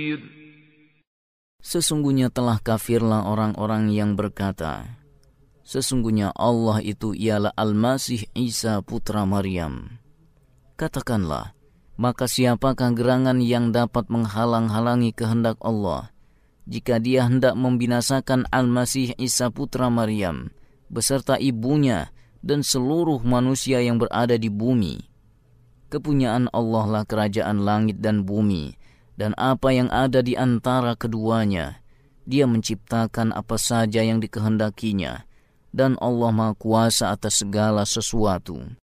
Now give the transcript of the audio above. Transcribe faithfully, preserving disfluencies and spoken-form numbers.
Sesungguhnya telah kafirlah orang-orang yang berkata, sesungguhnya Allah itu ialah Al-Masih Isa putra Maryam. Katakanlah, maka siapakah gerangan yang dapat menghalang-halangi kehendak Allah jika dia hendak membinasakan Al-Masih Isa putra Maryam beserta ibunya dan seluruh manusia yang berada di bumi? Kepunyaan Allah lah kerajaan langit dan bumi dan apa yang ada di antara keduanya. Dia menciptakan apa saja yang dikehendakinya, dan Allah Maha Kuasa atas segala sesuatu.